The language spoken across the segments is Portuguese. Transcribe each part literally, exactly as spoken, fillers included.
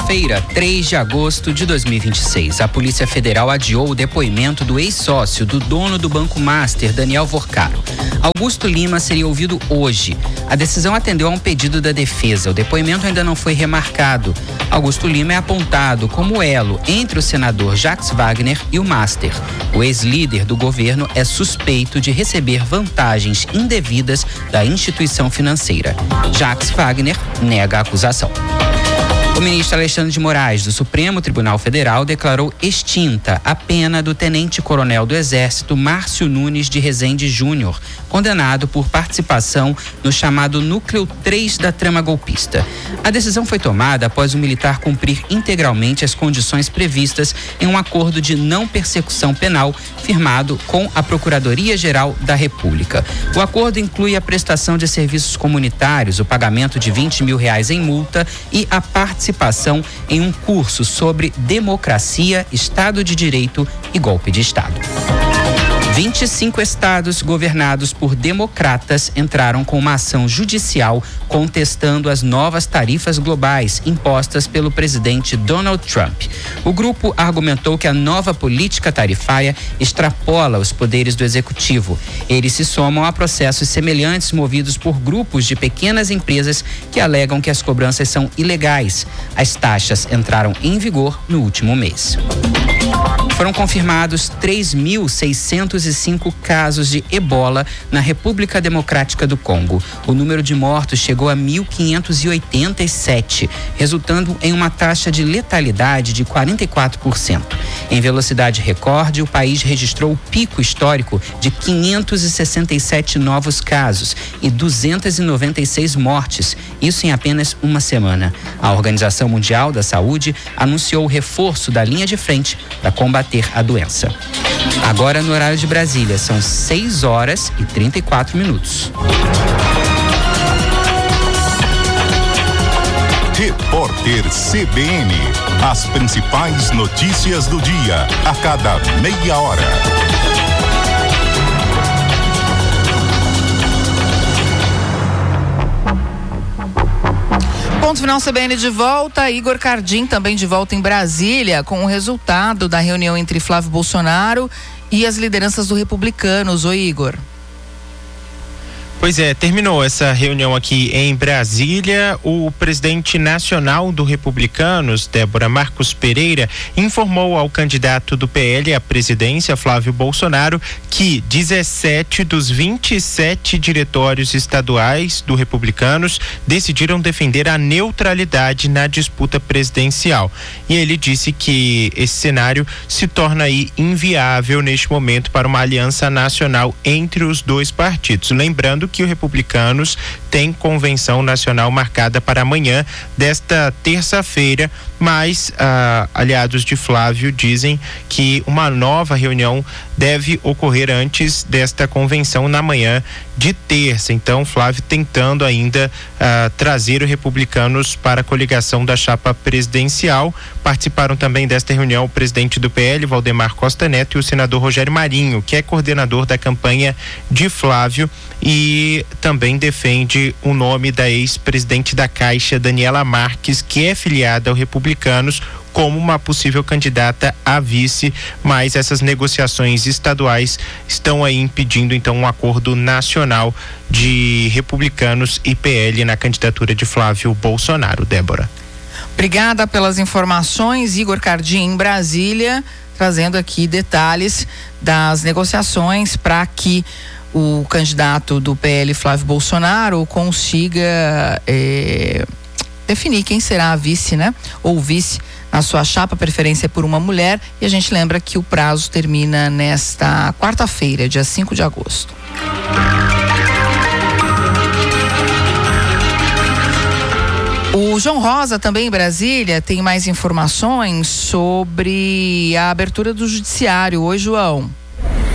Quarta-feira, três de agosto de dois mil e vinte e seis, a Polícia Federal adiou o depoimento do ex-sócio do dono do Banco Master, Daniel Vorcaro. Augusto Lima seria ouvido hoje. A decisão atendeu a um pedido da defesa. O depoimento ainda não foi remarcado. Augusto Lima é apontado como elo entre o senador Jacques Wagner e o Master. O ex-líder do governo é suspeito de receber vantagens indevidas da instituição financeira. Jacques Wagner nega a acusação. O ministro Alexandre de Moraes, do Supremo Tribunal Federal, declarou extinta a pena do tenente-coronel do Exército Márcio Nunes de Rezende Júnior, condenado por participação no chamado Núcleo três da trama golpista. A decisão foi tomada após o militar cumprir integralmente as condições previstas em um acordo de não persecução penal firmado com a Procuradoria-Geral da República. O acordo inclui a prestação de serviços comunitários, o pagamento de vinte mil reais em multa e a participação participação em um curso sobre democracia, Estado de Direito e golpe de Estado. vinte e cinco estados governados por democratas entraram com uma ação judicial contestando as novas tarifas globais impostas pelo presidente Donald Trump. O grupo argumentou que a nova política tarifária extrapola os poderes do executivo. Eles se somam a processos semelhantes movidos por grupos de pequenas empresas que alegam que as cobranças são ilegais. As taxas entraram em vigor no último mês. Foram confirmados três mil seiscentos e cinco casos de ebola na República Democrática do Congo. O número de mortos chegou a mil quinhentos e oitenta e sete, resultando em uma taxa de letalidade de quarenta e quatro por cento. Em velocidade recorde, o país registrou o pico histórico de quinhentos e sessenta e sete novos casos e duzentas e noventa e seis mortes, isso em apenas uma semana. A Organização Mundial da Saúde anunciou o reforço da linha de frente para combater a doença. Agora, no horário de Brasília, são seis horas e trinta e quatro minutos. Repórter C B N. As principais notícias do dia, a cada meia hora. Ponto final, C B N de volta. Igor Cardim também de volta em Brasília com o resultado da reunião entre Flávio Bolsonaro e as lideranças do Republicanos. Oi, Igor. Pois é, terminou essa reunião aqui em Brasília. O presidente nacional do Republicanos, Débora Marcos Pereira, informou ao candidato do P L à presidência, Flávio Bolsonaro, que dezessete dos vinte e sete diretórios estaduais do Republicanos decidiram defender a neutralidade na disputa presidencial. E ele disse que esse cenário se torna aí inviável neste momento para uma aliança nacional entre os dois partidos. Lembrando que o Republicanos tem convenção nacional marcada para amanhã desta terça-feira, mas ah, aliados de Flávio dizem que uma nova reunião deve ocorrer antes desta convenção na manhã de terça. Então, Flávio tentando ainda ah, trazer o Republicanos para a coligação da chapa presidencial. Participaram também desta reunião o presidente do P L, Valdemar Costa Neto, e o senador Rogério Marinho, que é coordenador da campanha de Flávio e também defende o nome da ex-presidente da Caixa, Daniela Marques, que é filiada ao Republicanos, como uma possível candidata a vice, mas essas negociações estaduais estão aí impedindo então um acordo nacional de Republicanos e P L na candidatura de Flávio Bolsonaro. Débora. Obrigada pelas informações, Igor Cardim em Brasília, trazendo aqui detalhes das negociações para que o candidato do P L, Flávio Bolsonaro, consiga é, definir quem será a vice, né? Ou vice na sua chapa, preferência por uma mulher. E a gente lembra que o prazo termina nesta quarta-feira, dia cinco de agosto. O João Rosa, também em Brasília, tem mais informações sobre a abertura do judiciário. Oi, João.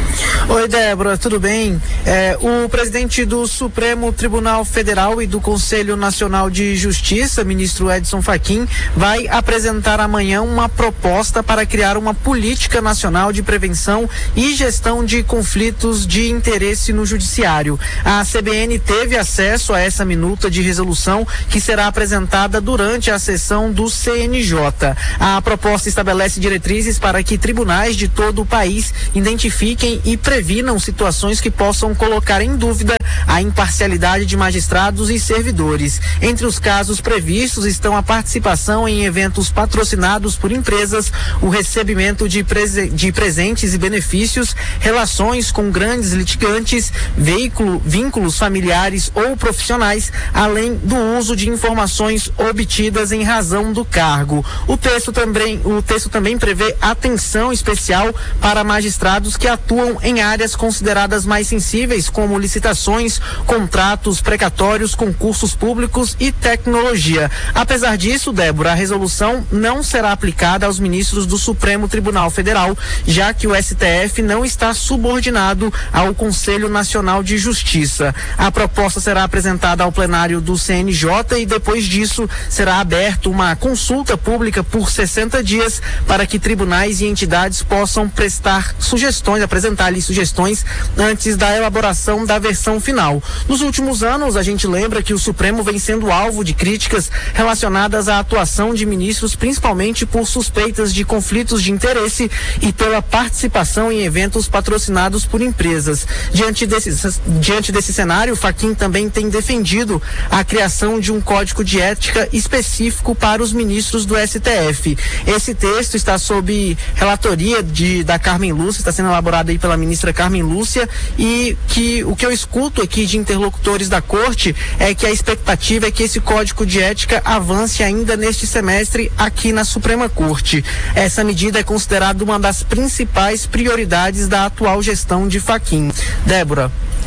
Oi, Débora, tudo bem? É, o presidente do Supremo Tribunal Federal e do Conselho Nacional de Justiça, ministro Edson Fachin, vai apresentar amanhã uma proposta para criar uma política nacional de prevenção e gestão de conflitos de interesse no judiciário. A C B N teve acesso a essa minuta de resolução que será apresentada durante a sessão do C N J. A proposta estabelece diretrizes para que tribunais de todo o país identifiquem e previnam situações que possam colocar em dúvida a imparcialidade de magistrados e servidores. Entre os casos previstos estão a participação em eventos patrocinados por empresas, o recebimento de, prese- de presentes e benefícios, relações com grandes litigantes, veículo, vínculos familiares ou profissionais, além do uso de informações obtidas em razão do cargo. O texto também, o texto também prevê atenção especial para magistrados que atuam em áreas consideradas mais sensíveis, como licitações, contratos precatórios, concursos públicos e tecnologia. Apesar disso, Débora, a resolução não será aplicada aos ministros do Supremo Tribunal Federal, já que o S T F não está subordinado ao Conselho Nacional de Justiça. A proposta será apresentada ao plenário do C N J e depois disso será aberta uma consulta pública por sessenta dias para que tribunais e entidades possam prestar sugestões, apresentar-lhe sugestões antes da elaboração da versão final. Nos últimos anos, a gente lembra que o Supremo vem sendo alvo de críticas relacionadas à atuação de ministros, principalmente por suspeitas de conflitos de interesse e pela participação em eventos patrocinados por empresas. Diante desse, diante desse cenário, Fachin também tem defendido a criação de um código de ética específico para os ministros do S T F. Esse texto está sob relatoria de, da Carmen Lúcia, está sendo elaborado aí pela ministra Carmen Lúcia, e que o que eu escuto aqui de interlocutores da corte é que a expectativa é que esse código de ética avance ainda neste semestre aqui na Suprema Corte. Essa medida é considerada uma das principais prioridades da atual gestão de Fachin. Débora.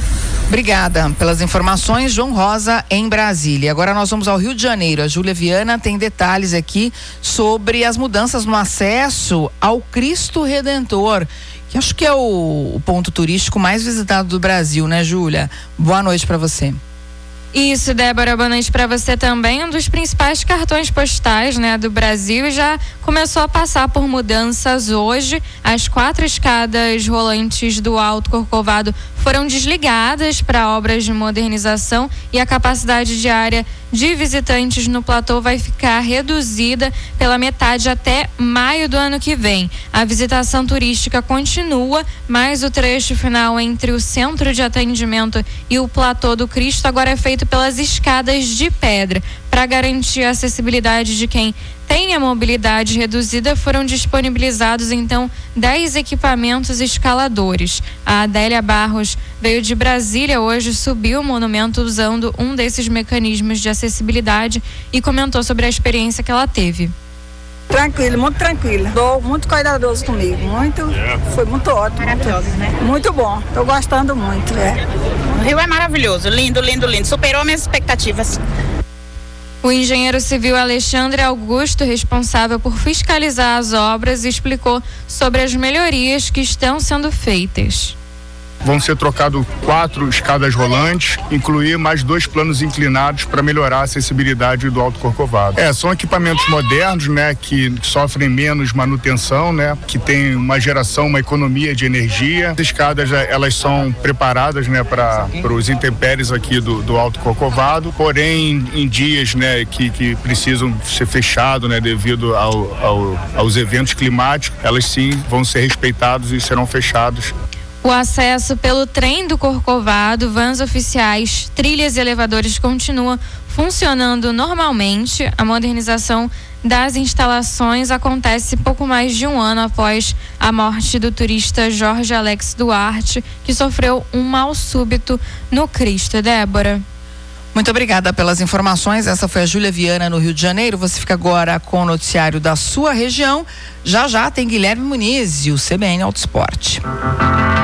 Obrigada pelas informações, João Rosa, em Brasília. Agora nós vamos ao Rio de Janeiro. A Júlia Viana tem detalhes aqui sobre as mudanças no acesso ao Cristo Redentor, que acho que é o, o ponto turístico mais visitado do Brasil, né, Júlia? Boa noite para você. Isso, Débora, boa noite para você também. Um dos principais cartões postais, né, do Brasil já começou a passar por mudanças hoje. As quatro escadas rolantes do Alto Corcovado foram desligadas para obras de modernização e a capacidade diária de visitantes no platô vai ficar reduzida pela metade até maio do ano que vem. A visitação turística continua, mas o trecho final entre o centro de atendimento e o platô do Cristo agora é feito pelas escadas de pedra. Para garantir a acessibilidade de quem tem a mobilidade reduzida, foram disponibilizados então dez equipamentos escaladores. A Adélia Barros veio de Brasília hoje, subiu o monumento usando um desses mecanismos de acessibilidade e comentou sobre a experiência que ela teve. Tranquilo, muito tranquilo. Dou muito cuidadoso comigo, muito, foi muito ótimo. Maravilhoso, muito, né? Muito bom, tô gostando muito, é. O Rio é maravilhoso, lindo, lindo, lindo, superou minhas expectativas. O engenheiro civil Alexandre Augusto, responsável por fiscalizar as obras, explicou sobre as melhorias que estão sendo feitas. Vão ser trocados quatro escadas rolantes, incluir mais dois planos inclinados para melhorar a acessibilidade do Alto Corcovado. É, são equipamentos modernos, né, que sofrem menos manutenção, né, que tem uma geração, uma economia de energia. As escadas, elas são preparadas, né, para os intempéries aqui do, do Alto Corcovado, porém em dias, né, que, que precisam ser fechados, né, devido ao, ao, aos eventos climáticos, elas sim vão ser respeitadas e serão fechadas. O acesso pelo trem do Corcovado, vans oficiais, trilhas e elevadores continuam funcionando normalmente. A modernização das instalações acontece pouco mais de um ano após a morte do turista Jorge Alex Duarte, que sofreu um mal súbito no Cristo. Débora. Muito obrigada pelas informações. Essa foi a Júlia Viana no Rio de Janeiro. Você fica agora com o noticiário da sua região. Já já tem Guilherme Muniz e o C B N Auto Esporte.